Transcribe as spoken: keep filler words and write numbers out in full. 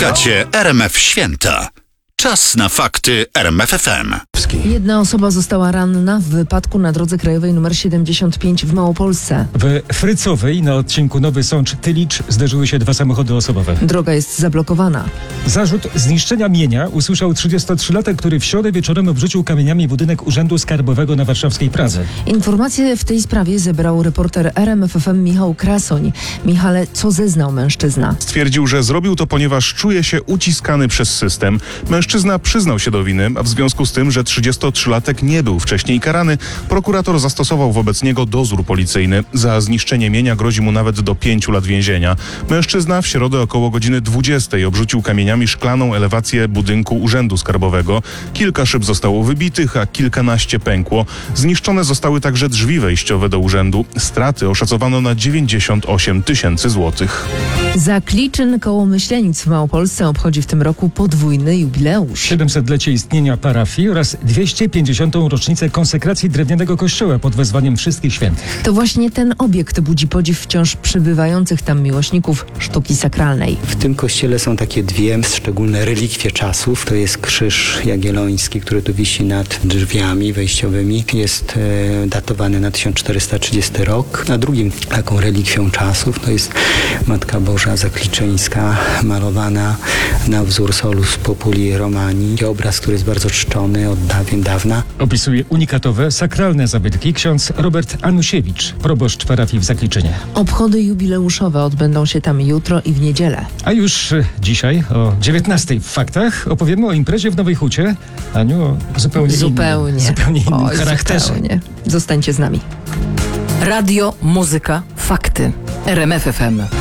Słuchacie R M F Święta. Czas na fakty R M F F M. Jedna osoba została ranna w wypadku na drodze krajowej nr siedemdziesiąt pięć w Małopolsce. W Frycowej na odcinku Nowy Sącz-Tylicz zderzyły się dwa samochody osobowe. Droga jest zablokowana. Zarzut zniszczenia mienia usłyszał trzydziestotrzylatek, który w środę wieczorem obrzucił kamieniami budynek Urzędu Skarbowego na warszawskiej Pradze. Informacje w tej sprawie zebrał reporter R M F F M Michał Krasoń. Michale, co zeznał mężczyzna? Stwierdził, że zrobił to, ponieważ czuje się uciskany przez system. Mężczyzna przyznał się do winy, a w związku z tym, że trzydziestotrzylatek nie był wcześniej karany, prokurator zastosował wobec niego dozór policyjny. Za zniszczenie mienia grozi mu nawet do pięciu lat więzienia. Mężczyzna w środę około godziny dwudziestej obrzucił kamieniami szklaną elewację budynku Urzędu Skarbowego. Kilka szyb zostało wybitych, a kilkanaście pękło. Zniszczone zostały także drzwi wejściowe do urzędu. Straty oszacowano na dziewięćdziesiąt osiem tysięcy złotych. Zakliczyn koło Myślenic w Małopolsce obchodzi w tym roku podwójny jubileusz. siedemsetlecie istnienia parafii oraz dwieście pięćdziesiątą rocznicę konsekracji drewnianego kościoła pod wezwaniem wszystkich świętych. To właśnie ten obiekt budzi podziw wciąż przybywających tam miłośników sztuki sakralnej. W tym kościele są takie dwie szczególne relikwie czasów. To jest krzyż jagielloński, który tu wisi nad drzwiami wejściowymi. Jest e, datowany na tysiąc czterysta trzydziesty rok. A drugim taką relikwią czasów to jest Matka Boża Zakliczyńska, malowana na wzór Solus Populi Romani. Obraz, który jest bardzo czczony od dawien dawna. Opisuje unikatowe, sakralne zabytki ksiądz Robert Anusiewicz, proboszcz parafii w Zakliczynie. Obchody jubileuszowe odbędą się tam jutro i w niedzielę. A już y, dzisiaj o dziewiętnastej w Faktach opowiemy o imprezie w Nowej Hucie. Aniu, o zupełnie Zupełnie. innym, zupełnie innym Oj, charakterze. Zupełnie. Zostańcie z nami. Radio, muzyka, fakty. R M F F M.